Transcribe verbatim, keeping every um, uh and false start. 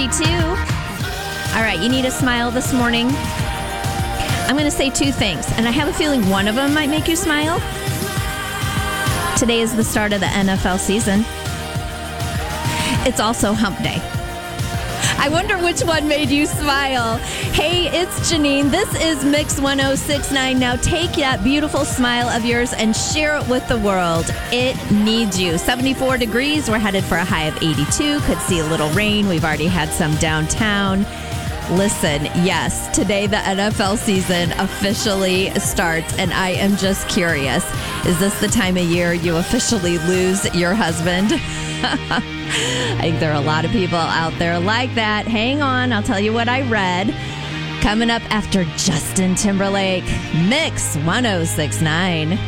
eighty-two. All right, you need a smile this morning. I'm going to say two things, and I have a feeling one of them might make you smile. Today is the start of the N F L season. It's also hump day. I wonder which one made you smile. Hey, it's Janine. This is Mix one oh six point nine. Now take that beautiful smile of yours and share it with the world. It needs you. seventy-four degrees. We're headed for a high of eighty-two. Could see a little rain. We've already had some downtown. Listen, yes, today the N F L season officially starts, and I am just curious. Is this the time of year you officially lose your husband? I think there are a lot of people out there like that. Hang on, I'll tell you what I read. Coming up after Justin Timberlake, Mix one oh six point nine.